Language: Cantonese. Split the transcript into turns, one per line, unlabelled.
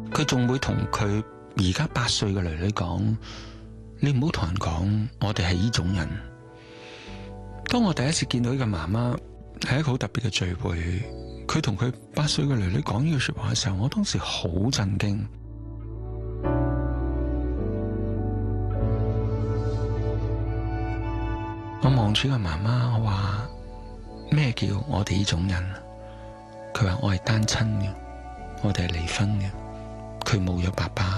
佢仲會同佢而家8歲嘅女女講：你唔好同人講，我哋係呢種人。當我第一次見到呢個媽媽，係一個好特別嘅聚會，佢同佢8歲嘅女女講呢句說話嘅時候，我當時好震驚。我望住個媽媽，我話：咩叫我哋呢種人？佢話：我係單親嘅，我哋係離婚嘅，佢冇咗爸爸。